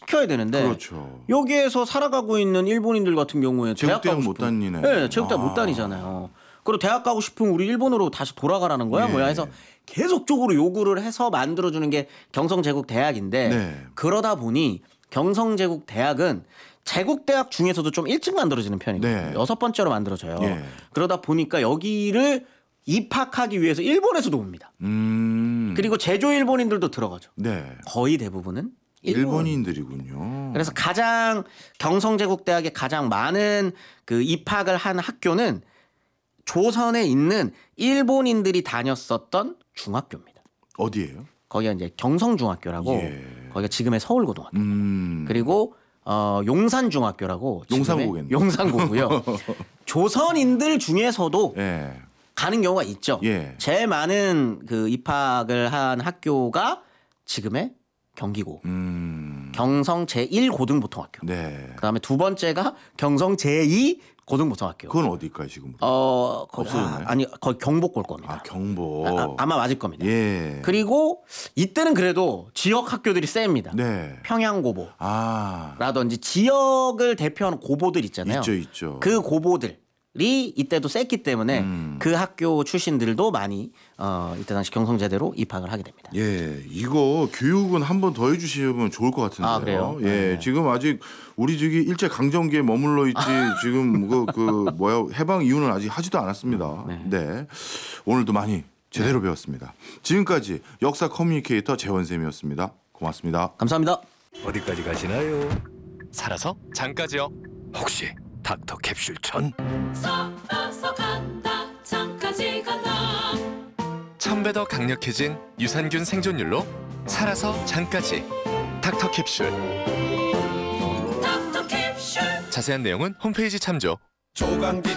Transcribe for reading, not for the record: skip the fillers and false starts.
시켜야 되는데 그렇죠. 여기에서 살아가고 있는 일본인들 같은 경우에 대학 가고 못 다니네. 네, 체육대학 못 다니잖아요. 그리고 대학 가고 싶으면 우리 일본으로 다시 돌아가라는 거야, 예. 뭐야 해서 계속적으로 요구를 해서 만들어주는 게 경성제국대학인데 네. 그러다 보니 경성제국대학은 제국대학 중에서도 좀 일찍 만들어지는 편이거든요. 네. 6번째로 만들어져요. 예. 그러다 보니까 여기를 입학하기 위해서 일본에서도 옵니다. 그리고 제조 일본인들도 들어가죠. 네. 거의 대부분은 일본인들이군요. 그래서 가장 경성제국대학에 가장 많은 그 입학을 한 학교는 조선에 있는 일본인들이 다녔었던 중학교입니다. 어디예요? 거기가 이제 경성중학교라고 예. 거기가 지금의 서울고등학교. 그리고 용산중학교라고 용산고겠네. 용산고고요. 조선인들 중에서도 예. 가는 경우가 있죠. 예. 제일 많은 그 입학을 한 학교가 지금의 경기고 경성 제1고등보통학교. 네. 그다음에 두 번째가 경성 제2고등보통학교. 그건 어딜까요 지금? 없어졌나요? 아니 거의 경복 올 겁니다. 아 경보. 아마 맞을 겁니다. 예. 그리고 이때는 그래도 지역 학교들이 셉니다. 네. 평양고보 아. 라든지 지역을 대표하는 고보들 있잖아요. 있죠. 그 고보들이 이때도 셌기 때문에 그 학교 출신들도 많이 이때 당시 경성제대로 입학을 하게 됩니다. 예, 이거 교육은 한 번 더 해주시면 좋을 것 같은데요. 아, 그래요? 예, 네. 지금 아직 우리 저기 일제 강점기에 머물러 있지 지금 해방 이후는 아직 하지도 않았습니다. 네, 오늘도 많이 제대로 배웠습니다. 지금까지 역사 커뮤니케이터 재원쌤이었습니다. 고맙습니다. 감사합니다. 어디까지 가시나요? 살아서 장까지요. 혹시 닥터 캡슐 전? 살아서 간다 장까지 간다 1000배 더 강력해진 유산균 생존율로 살아서 장까지 닥터 캡슐. 닥터 캡슐 자세한 내용은 홈페이지 참조. 조강기